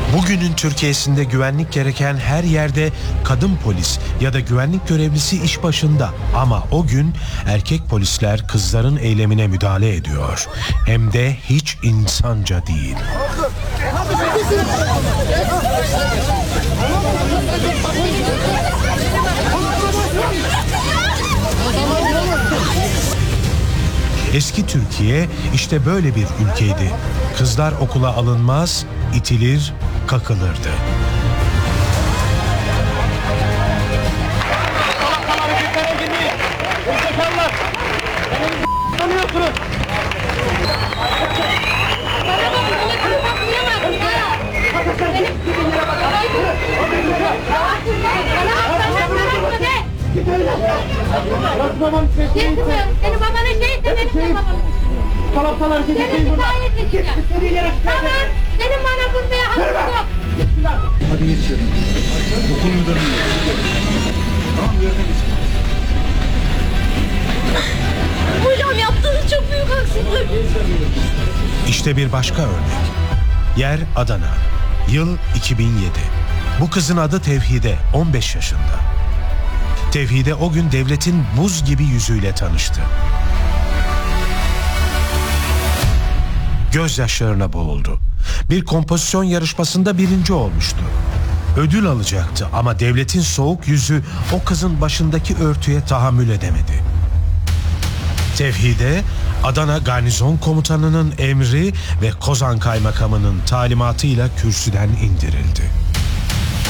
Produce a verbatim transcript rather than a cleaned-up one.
Bugünün Türkiye'sinde güvenlik gereken her yerde kadın polis ya da güvenlik görevlisi iş başında. Ama o gün erkek polisler kızların eylemine müdahale ediyor. Hem de hiç insanca değil. Eski Türkiye işte böyle bir ülkeydi. Kızlar okula alınmaz, itilir, kakılırdı. Senin babanın şeyi de benim de babamın. Salapsalar seni şikayet edeceğim. Tamam, senin bana vurmaya hakkın yok. Hadi geç içeri. Okul müdürünü. Tamam, yerine geç. Hocam yaptığınız çok büyük haksızlık. İşte bir başka örnek. Yer Adana. Yıl iki bin yedi. Bu kızın adı Tevhide, on beş yaşında. Tevhide o gün devletin buz gibi yüzüyle tanıştı. Gözyaşlarına boğuldu. Bir kompozisyon yarışmasında birinci olmuştu. Ödül alacaktı ama devletin soğuk yüzü o kızın başındaki örtüye tahammül edemedi. Tevhide, Adana Garnizon Komutanı'nın emri ve Kozan Kaymakamı'nın talimatıyla kürsüden indirildi.